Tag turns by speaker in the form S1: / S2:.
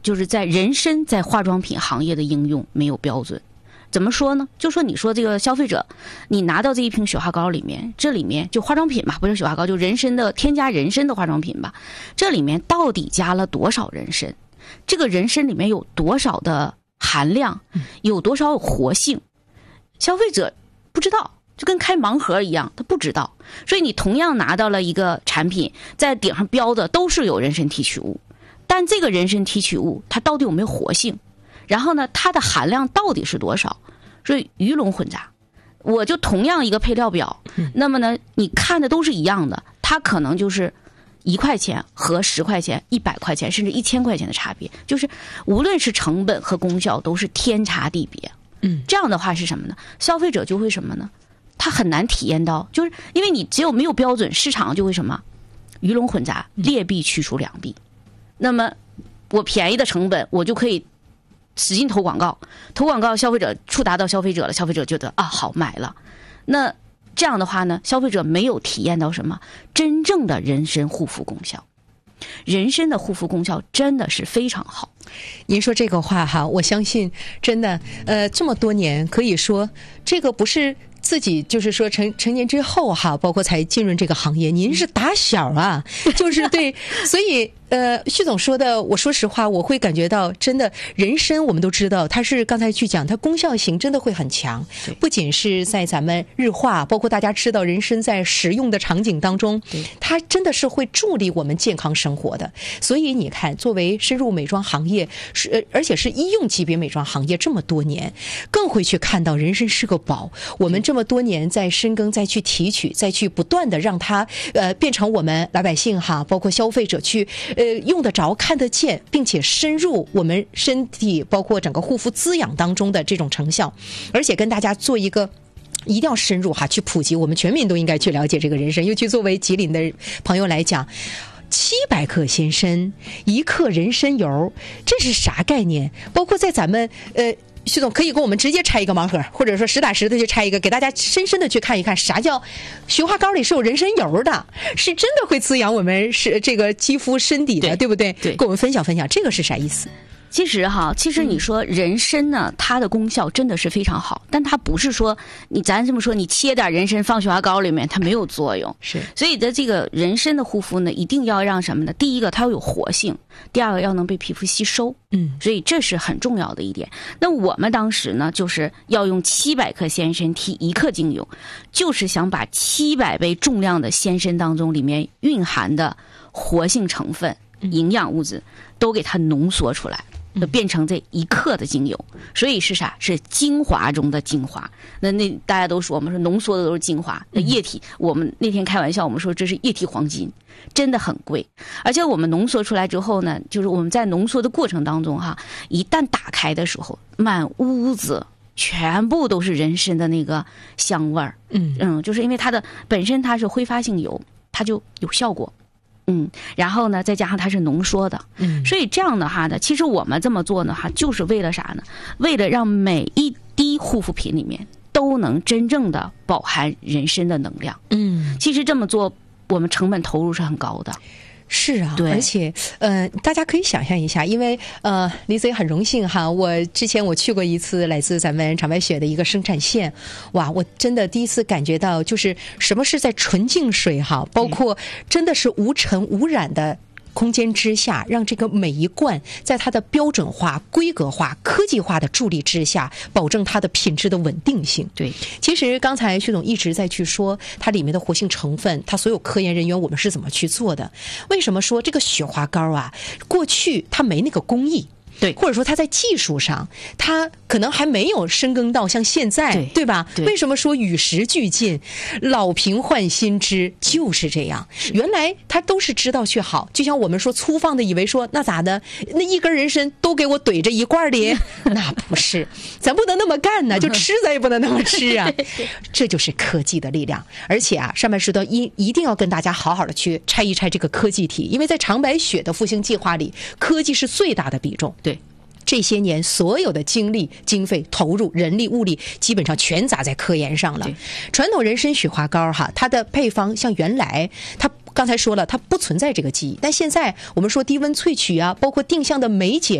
S1: 就是在人参在化妆品行业的应用没有标准。怎么说呢？就说你说这个消费者，你拿到这一瓶雪花膏里面，这里面就化妆品吧，不是雪花膏，就人参的添加人参的化妆品吧，这里面到底加了多少人参？这个人参里面有多少的含量，有多少活性？消费者不知道，就跟开盲盒一样，他不知道。所以你同样拿到了一个产品，在顶上标的都是有人参提取物，但这个人参提取物它到底有没有活性？然后呢，它的含量到底是多少？所以鱼龙混杂。我就同样一个配料表，那么呢，你看的都是一样的，它可能就是1块钱和10块钱、100块钱甚至1000块钱的差别，就是无论是成本和功效都是天差地别。这样的话是什么呢？消费者就会什么呢？他很难体验到，就是因为你只有没有标准，市场就会什么鱼龙混杂，劣币驱逐良币。那么我便宜的成本，我就可以使劲投广告，消费者触达到消费者了，消费者觉得啊好买了。那这样的话呢，消费者没有体验到什么真正的人参护肤功效。人参的护肤功效真的是非常好。
S2: 您说这个话哈，我相信真的，这么多年可以说这个不是自己就是说成年之后哈，包括才进入这个行业，您是打小啊，就是对，所以徐总说的，我说实话，我会感觉到真的人参，我们都知道它是刚才去讲，它功效性真的会很强，不仅是在咱们日化，包括大家知道人参在食用的场景当中，它真的是会助力我们健康生活的。所以你看，作为深入美妆行业，而且是医用级别美妆行业这么多年，更会去看到人参是个宝。我们这么多年在深耕，再去提取，再去不断的让它变成我们老百姓哈，包括消费者去用得着、看得见，并且深入我们身体，包括整个护肤滋养当中的这种成效。而且跟大家做一个一定要深入哈，去普及，我们全民都应该去了解这个人参。尤其作为吉林的朋友来讲，700克鲜参，1克人参油，这是啥概念？包括在咱们徐总可以给我们直接拆一个盲盒，或者说实打实的去拆一个，给大家深深的去看一看啥叫雪花膏里是有人参油的，是真的会滋养我们是这个肌肤身体的，对不对？对，跟我们分享分享这个是啥意思？
S1: 其实你说人参呢，它的功效真的是非常好，但它不是说咱这么说，你切点人参放雪花膏里面它没有作用。
S2: 是，
S1: 所以的这个人参的护肤呢，一定要让什么呢？第一个它要有活性，第二个要能被皮肤吸收。所以这是很重要的一点。那我们当时呢，就是要用700克鲜参提1克精油，就是想把700倍重量的鲜参当中里面蕴含的活性成分、营养物质都给它浓缩出来。就变成这1克的精油，所以是啥？是精华中的精华。那大家都说，我们说浓缩的都是精华，那液体，我们那天开玩笑，我们说这是液体黄金，真的很贵。而且我们浓缩出来之后呢，就是我们在浓缩的过程当中哈，一旦打开的时候，满屋子全部都是人参的那个香味儿。就是因为它的本身它是挥发性油，它就有效果。然后呢，再加上它是浓缩的，所以这样的话呢，其实我们这么做呢，就是为了啥呢？为了让每一滴护肤品里面都能真正的饱含人参的能量。其实这么做，我们成本投入是很高的。
S2: 是啊，
S1: 对，
S2: 而且大家可以想象一下，因为李子也很荣幸哈，之前我去过一次来自咱们长白雪的一个生产线，哇，我真的第一次感觉到就是什么是在纯净水哈，包括真的是无尘无染的空间之下，让这个每一罐在它的标准化、规格化、科技化的助力之下，保证它的品质的稳定性。
S1: 对，
S2: 其实刚才徐总一直在去说它里面的活性成分，它所有科研人员我们是怎么去做的？为什么说这个雪花膏啊，过去它没那个工艺？对，或者说它在技术上，它可能还没有深耕到像现在，对吧？为什么说与时俱进，老瓶换新汁就是这样？原来它都是知道去好，就像我们说粗放的以为说那咋的，那一根人参都给我怼着一罐里，那不是，咱不能那么干呢，就吃咱也不能那么吃啊。这就是科技的力量。而且啊，上半时段一定要跟大家好好的去拆一拆这个科技题，因为在长白雪的复兴计划里，科技是最大的比重。对，这些年所有的精力、经费投入、人力、物力，基本上全砸在科研上了。传统人参雪花膏哈，它的配方像原来它刚才说了，它不存在这个记忆，但现在我们说低温萃取啊，包括定向的酶解。